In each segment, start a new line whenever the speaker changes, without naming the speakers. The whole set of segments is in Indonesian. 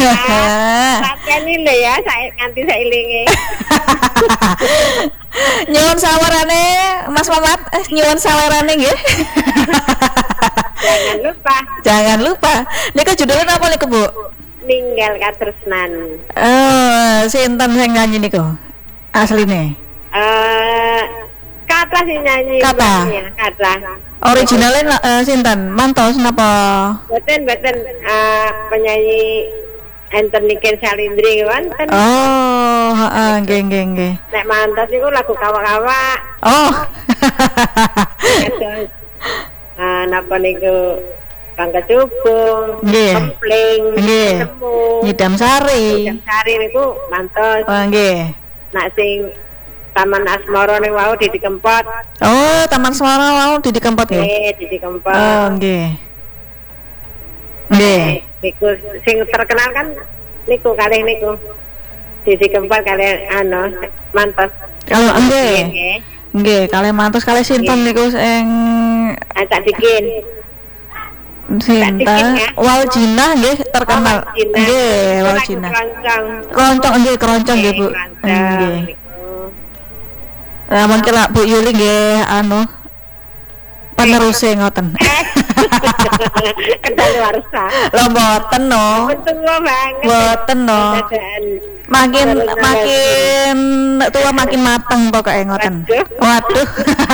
Sakjane lho ya, nganti sailinge.
Nyuwun sawerane Mas Mamat, nyuwun sawerane nggih. Jangan lupa. Niku judulnya apa niku, Bu?
Ninggal katresnan.
Sinten sing nyanyi niku? Asline?
Kata sih nyanyi.
Kata. Originalnya sinten? Mantos napa?
Boten penyanyi enten Niken Salindri wonten.
Oh, heeh, nggih.
Nek mantos niku lagu kawak-kawak.
Oh.
Napa niku Kang Kecubung, Kempling,
Nyidam Sari.
Nyidam Sari niku mantos.
Oh, nggih.
Nak sing Taman Asmara niku wau Didi Kempot.
Oh, Taman Asmara wau Didi Kempot nggih.
Nggih, Didi Kempot.
Oh, nggih. Nggih.
Niku sing terkenal kan niku kalih niku. Didi Kempot kalih mantos.
Oh, nggih. Nggih, kalih mantos kalih sinten niku sing
tak bikin.
Sinta Waljina nggih terkenal. Nggih, Waljina. Keroncong nggih, Bu. Nggih. Lah mungkin lah Bu Yuli nggih peneruse ngoten.
Kedaluarsa.
Lho mboten no. Mboten no. Makin tua makin mateng pokoke ngoten. Waduh.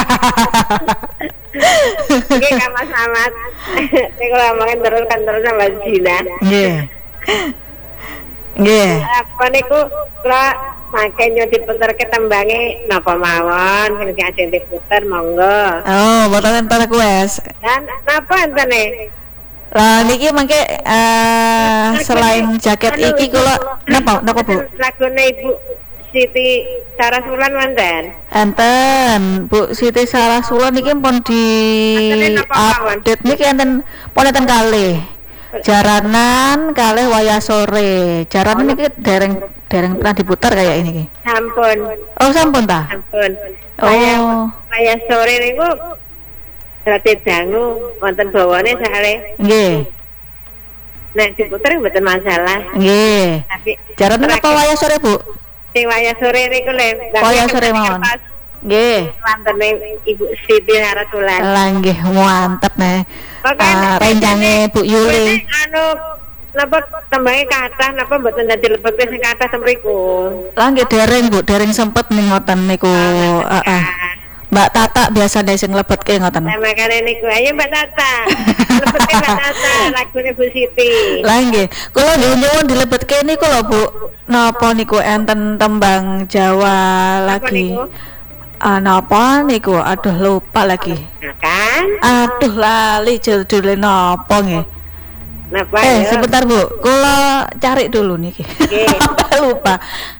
Nggih Kang Mas Ahmad. Niku lamongan terus sama Jina.
Nggih. Nggih.
Apa niku kula makanya diputer ketembange napa mawon sing ajeng diputer monggo.
Oh, mboten enten request.
Dan napa entene?
Lah niki mangke selain jaket iki kula napa Bu?
Lagune Ibu Siti Sarasulan wonten.
Enten Bu Siti Sarasulan niki pun di update niki enten kalih. Jaranan kalih wayah sore. Jaranan niki dereng pernah diputar kayak ini ki.
Sampun.
Oh, sampun ta?
Sampun.
Oh.
Wayah sore niku berarti dangu wonten bawane sale.
Nggih.
Nek diputer mboten masalah.
Nggih.
Tapi
jaranan apa wayah sore, Bu?
Sing wayah sore niku lho.
Wayah sore mawon. Nggih.
Wonten Ibu Siti Sarasulan.
Lah nggih, mantep nih. Rencange Bu Yuli.
Napa tembange kathah napa mboten dadi lebet sing kathah semriku.
Lah nggih dereng sempet ning ngoten niku. Heeh. Mbak Tata biasa sing lebetke ngoten.
Nah, makane niku ayo Mbak Tata. Lebetke Mbak Tata lagune Bu Siti.
Lah nggih, kula nyuwun dilebetke niku lho Bu. Napa niku enten tembang Jawa lagi. Napa niku? Aduh lupa lagi.
Kan?
Aduh lali judule napa nggih.
Napa
sebentar Bu, kula cari dulu niki. Lupa.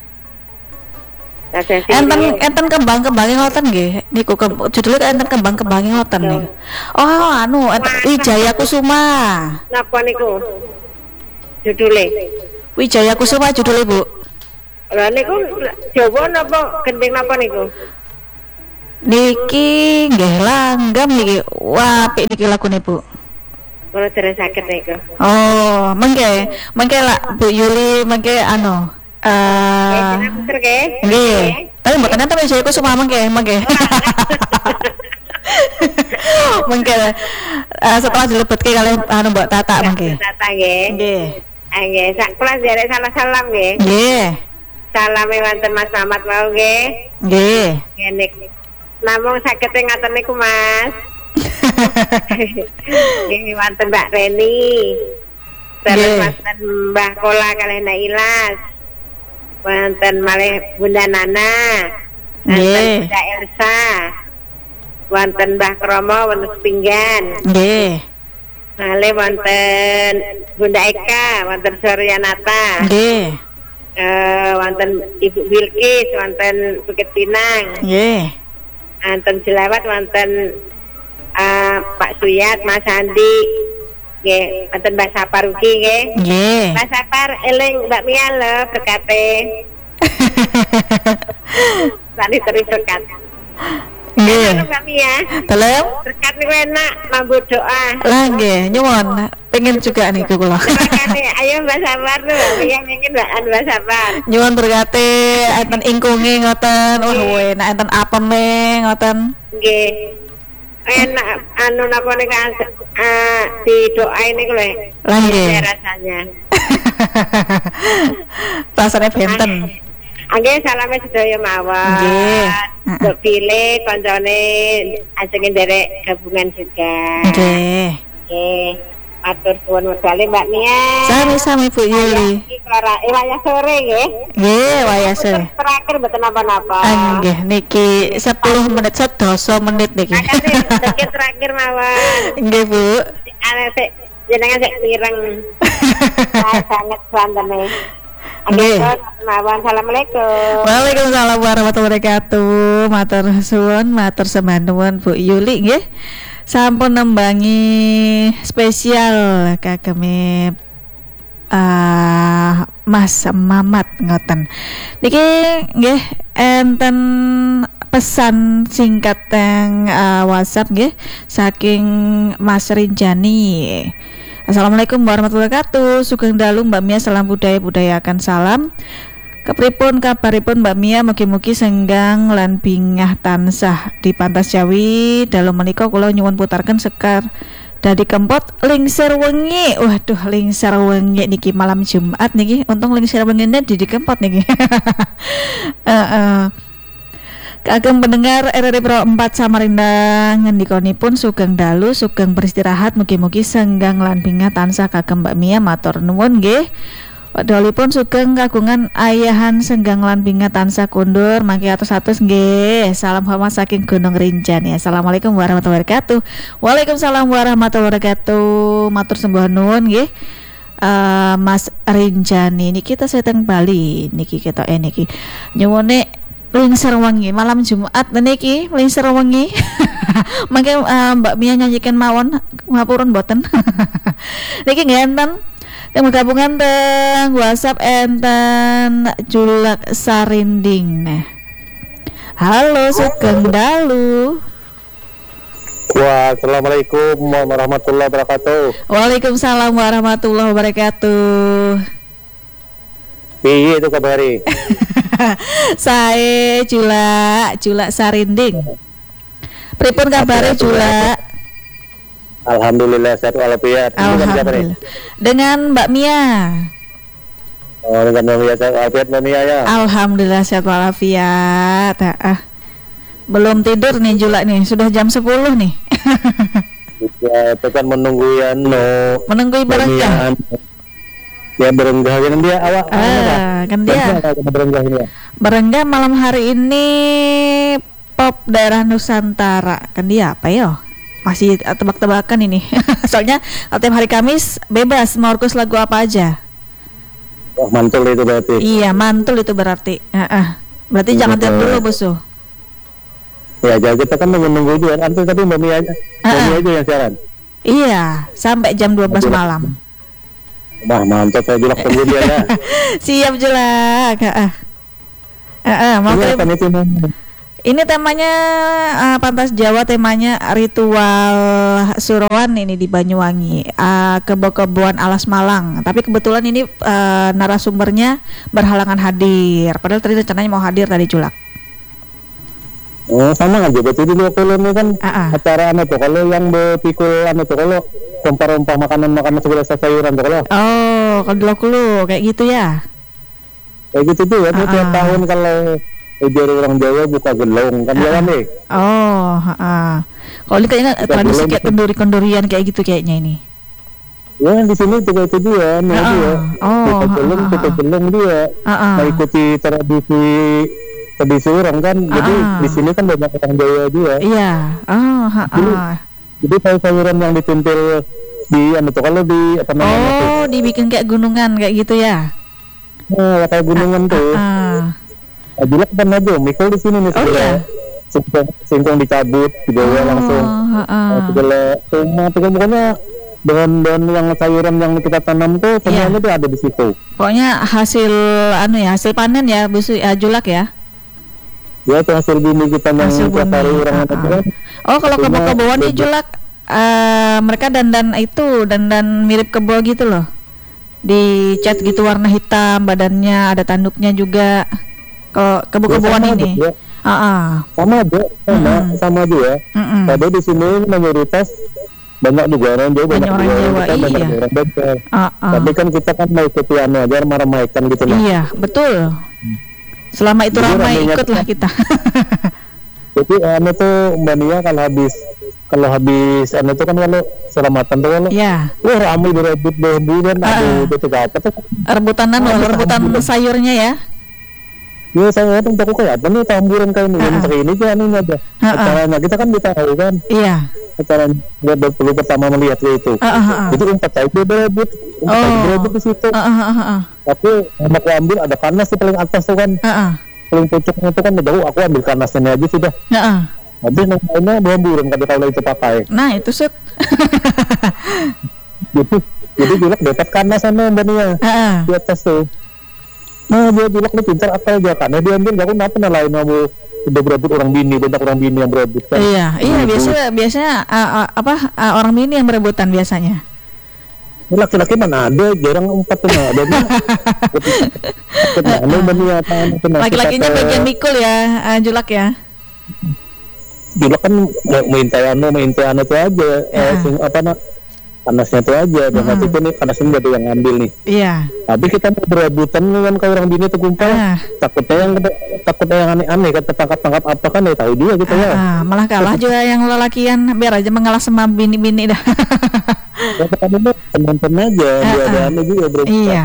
Enten kembang-kembange ngoten nggih. Niku judulnya enten kembang-kembange ngoten niku. Oh, Wijaya Kusuma.
Napa niku? Judule?
Wijaya Kusuma judule, Bu.
Lah niku Jawa napa gending napa niku?
Niki nggih langgam niki. Wah, apik niki lagune, Bu.
Kalau terus sakit niku.
Oh, mengke lah Bu Yuli mengke
puter ke?
Nggih. Tapi mboten enten Wijaya Kusuma mengke. Mengke setelah dilebetke kali Mbak Tata mengke.
Tata nggih.
Nggih.
Nggih, sak kula derek salam nggih.
Nggih.
Salame wonten Mas Ahmad mau nggih.
Nggih.
Ngene. Namung saged ngaten niku Mas. Nggih wonten Mbak Reni. Terus wonten Mbah Kola kalih Nailas. Wonten malih Bunda Nana.
Nggih.
Bunda Elsa. Wonten Mbah Kromo wonten Sepinggan.
Nggih.
Malih wonten Bunda Eka, wonten Suryanata.
Nggih.
Wonten Ibu Bilkis, wonten Bukit Pinang.
Nggih.
Wonten Jelawat, wonten Pak Suyat, Mas Andi. Nggih, wonten Mbak Sapar ugi nggih.
Nggih.
Mbak Sapar eling Mbak Mia lho berkate. Tadi terus berkat.
Nggih.
Kami ya.
Telem?
Berkat niku enak mambu doa.
Lah nggih, nyuwun. Pengen juga nih kula.
Silakan ayo Mbak Sabar tuh. Yang ingin Mbak Sabar.
Nyuwun berkate enten ingkunge ngoten. Wah, enak enten apeme ngoten.
Nggih. Enak anu napa nek didoain niku lho.
Lah nggih.
Rasanya.
Rasane benten.
Nggih, salame sedaya mawon.
Nggih.
Untuk pilih koncone ajeng nderek gabungan juga.
Nggih.
Nggih. Matur suwun wedale Mbak Mia.
Sami-sami Bu Yuli.
Iki Clara wayah sore nggih.
Nggih, wayah sore.
Terakhir mboten napa-napa.
Nggih, niki 10 menit 10 menit niki.
Makasih sedikit terakhir mawon.
Nggih, Bu.
Ana sik jenengan sik mireng. Sangat santene.
Nggih.
Mawon. Assalamualaikum.
Waalaikumsalam warahmatullahi wabarakatuh. Matur suwun, matur sembah nuwun Bu Yuli nggih. Sampun nembangi spesial kageme Mas Mamat ngoten. Niki nggih enten pesan singkat teng WhatsApp nggih saking Mas Rinjani. Assalamualaikum warahmatullahi wabarakatuh. Sugeng dalu Mbak Mia, salam budaya akan salam. Kepripun kabaripun Mbak Mia, mugi-mugi senggang lan bingah tansah di Pantas Jawi. Dalu menika kula nyuwun putarken Sekar Dadi Kempot Lingser Wengi. Waduh, Lingser Wengi niki malam Jumat niki. Untung Lingser Wengine di Kempot niki. Kagem pendengar RRI Pro 4 Samarinda ngendikanipun sugeng dalu, sugeng beristirahat, mugi-mugi senggang lan bingah tansah kagem Mbak Mia, matur nuwun nggih. Wadhalipun sugeng kagungan ayahan senggang lan bingah tansah kundur mangke atus-atus nggih. Salam hormat saking Gunung Rinjani. Assalamualaikum warahmatullahi wabarakatuh. Waalaikumsalam warahmatullahi wabarakatuh. Matur sembah nuwun nggih. Mas Rinjani niki kita seteng Bali niki kita niki nyuwune Lingser Wengi malam Jumat niki Lingser Wengi. Mangke Mbak Mia nyanyikan mawon ngapurun boten. Niki nggih enten yang bergabungan teng WhatsApp enten Julak Sarinding. Nah. Halo sugeng dalu.
Wah, assalamualaikum warahmatullahi wabarakatuh.
Waalaikumsalam warahmatullahi wabarakatuh.
Piye itu kabari?
Saya Julak Sarinding. Pripun kabare Julak?
Alhamdulillah sehat walafiat.
Alhamdulillah. Dengan Mbak Mia.
Oh, dengan Mbak Mia sehat walafiat Mbak Mia ya.
Alhamdulillah sehat walafiat. Belum tidur nih Julak nih, sudah jam 10 nih.
Ya, itu kan menunggu ya
Menunggu ibaratnya.
Ya berenggah kan dia awak.
Kan dia. Berenggah malam hari ini pop daerah Nusantara. Kan dia apa ya? Masih tebak-tebakan ini. Soalnya tiap hari Kamis bebas mau request lagu apa aja.
Oh, mantul itu berarti.
Iya, mantul itu berarti. Berarti jangan tiap dulu, Bosu.
Ya, jadi kita kan menunggu juga. Antum tapi Mbak Mia aja. Mbak Mia aja yang siaran.
Iya, sampai jam 12 malam.
Wah, mantap, saya julak tunggu dia ya.
Siap Julak. Mau ini temanya Pantas Jawa, temanya ritual Suruhan ini di Banyuwangi, kebo-keboan Alas Malang. Tapi kebetulan ini narasumbernya berhalangan hadir. Padahal tadi rencananya mau hadir tadi Julak.
Oh, sama aja berarti dulu kalau ini kan acara anu tuh, kalau yang berpikul anu tuh, kalau rempah-rempah makanan sebelah sayuran tuh kalau.
Oh, kalau kayak gitu ya.
Kayak gitu tuh ya, tiap tahun kalau ujar orang Jawa buka gelong kan Jawa nih.
Oh, kalau ini kayaknya tradisi kayak kenduri-kendurian kayak gitu kayaknya ini.
Ya di sini juga itu dia, nih dia. Buka gelong dia. Mengikuti tradisi orang kan, jadi di sini kan banyak orang Jawa juga.
Iya.
Jadi sayuran yang ditimpil di anu tuh kalau di apa namanya?
Oh, dibikin kayak gunungan kayak gitu ya.
Nah, kayak gunungan tuh. Julak kan aja, mikul di sini nih. Oh iya. Singkong dicabut, dibawa langsung. Segala semua, pokoknya bahan-bahan yang sayuran yang kita tanam tuh semuanya tuh ada di situ.
Pokoknya hasil hasil panen ya, Julak ya.
Ya itu hasil bumi kita yang
Hasil
tiap hari
bumi.
orang ada kan.
Oh, kalau
Cuma
kebo-keboan nih
beda.
Julak, mereka dandan mirip kebo gitu loh. Dicat gitu warna hitam, badannya ada tanduknya juga. Kalau kebo-keboan
Ya, sama
ini.
aja. Sama aja, sama aja ya. Tapi di sini mayoritas banyak juga orang Jawa,
Banyak orang Jawa,
kita banyak
iya.
orang Banjar. Tapi kan kita kan mau ikuti aja ramai-ramaikan gitu lah.
Iya, betul. Selama itu
Jadi
ramai
ramainya
ikutlah kita.
Jadi tuh Mbak Nia kalau habis tuh kan kalau selamatan tuh kalau
Iya.
wah ramai berebut kan aduh itu apa tuh.
Rebutan sayurnya ya.
Ya saya tuh aku kayak apa nih tamburan kayak ini seperti ini kan ini aja. Acaranya kita kan tahu kan.
Iya.
Acara dia perlu pertama melihat itu. Jadi umpat saya itu berebut di situ. Tapi yang aku ambil ada kanas di paling atas tuh kan. Paling pucuknya itu kan jauh, aku ambil kanasnya aja sudah. Habis namanya berhamburan kalau itu pakai.
Nah itu set.
Jadi Julak dapat kanas sama Mbak Nia di atas tuh. Nah dia Julak nih pintar apa aja karena dia ambil nggak pernah lain kamu udah berebut orang bini, banyak orang bini yang berebut kan.
Iya biasanya orang bini yang berebutan biasanya.
Laki-laki mana ada, jarang umpat tuh ada.
Laki-lakinya bagian mikul ya, Julak ya.
Julak kan main tayano itu aja, panasnya itu aja, dan nanti itu nih panasnya jadi yang ngambil nih.
Iya.
Tapi kita mau berebutan kan kalau orang bini itu gumpal, takutnya yang aneh-aneh, kata tangkap apa kan ya tahu juga gitu ya.
Malah kalah juga yang lelakian, biar aja mengalah sama bini-bini dah.
Ya kan penonton aja, dia ada aneh juga berebutan.
Iya.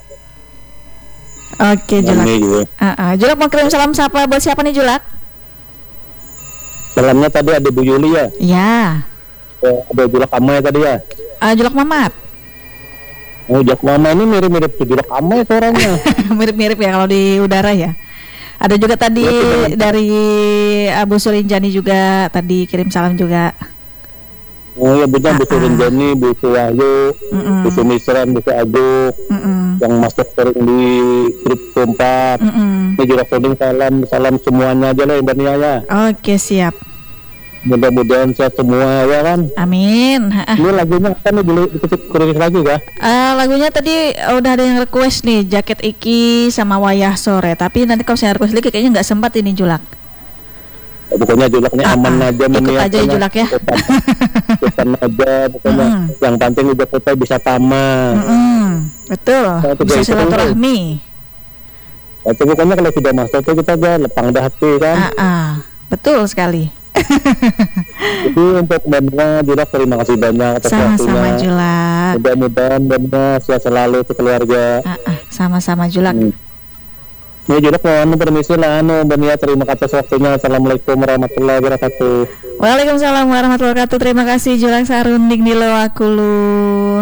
Oke Julak. Julak mau kirim salam sapa buat siapa nih Julak?
Salamnya tadi ada Bu Yuli ya.
Iya.
Ada Julak Amai tadi ya.
Julak Mamat.
Oh, Julak Mama ini mirip-mirip Julak Amai suaranya.
Mirip-mirip ya kalau di udara ya. Ada juga tadi dari Abu Surinjani juga tadi kirim salam juga.
Oh ya benar, Bu Surinjani, Bu Suwahyu, Bu Sumisran, Bu Ajuk, yang masuk sering di grup keempat. Ini Julak Soding salam semuanya aja lah Mbak Nia ya.
Oke siap.
Mudah-mudahan sehat semua ya kan.
Amin.
Ini lagunya apa nih, boleh dikritik lagi kah?
Lagunya tadi udah ada yang request nih, Jaket Iki sama Wayah Sore. Tapi nanti kalau saya request lagi kayaknya nggak sempat ini Julak.
Pokoknya Julaknya aman aja.
Ikut aja ya Julak ya.
Pesan aja pokoknya. Yang penting udah kita bisa tamat.
Betul. Bisa silaturahmi.
Itu pokoknya kalau sudah masuk itu kita aja lepang dah hati kan.
Betul sekali.
Jadi untuk Mbak Julak terima kasih banyak atas waktunya.
Sama-sama Julak.
Mudah-mudahan Mbak sehat selalu keluarga.
Sama-sama Julak.
Ya Julak mau permisi lah Mbak Nia, terima kasih atas waktunya. Assalamualaikum warahmatullahi wabarakatuh.
Waalaikumsalam warahmatullahi wabarakatuh. Terima kasih Julak Sarunding di Lewakulu.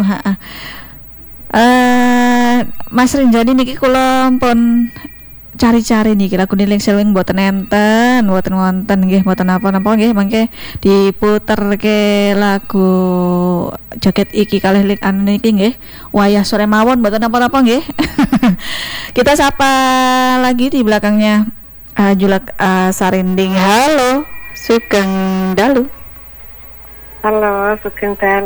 Mas Rinjani niki kula pun cari-cari nih kira kuning seling buatan enten, buatan wonten nggih, buatan apa-apa nggih, mangke diputer ke lagu Jaket Iki kalih lik anu niki nggih, Wayah Sore mawon buatan apa-apa nggih. Kita sapa lagi di belakangnya Julak Sarinding. Halo, Sugeng Dalu.
Halo, Sugeng Dalu.